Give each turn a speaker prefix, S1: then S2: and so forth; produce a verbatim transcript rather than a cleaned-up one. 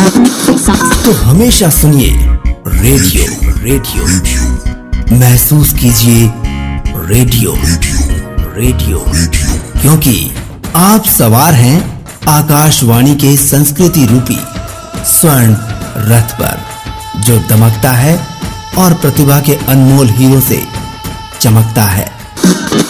S1: तो हमेशा सुनिए रेडियो रेडियो महसूस कीजिए रेडियो रेडियो क्योंकि आप सवार हैं आकाशवाणी के संस्कृति रूपी स्वर्ण रथ पर, जो दमकता है और प्रतिभा के अनमोल हीरों से चमकता है।